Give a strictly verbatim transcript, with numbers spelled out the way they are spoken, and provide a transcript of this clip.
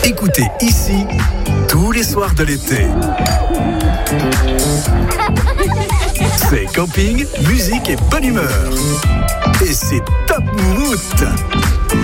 écoutez ici tous les soirs de l'été. C'est camping, musique et bonne humeur. Et c'est Top Moumout.